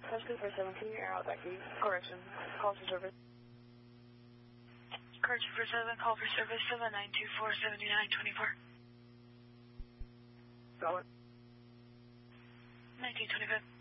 Crash 247, can you air out that gate? Correction. Call for service. Crash 247, call for service 7924-7924. Got it. 1925.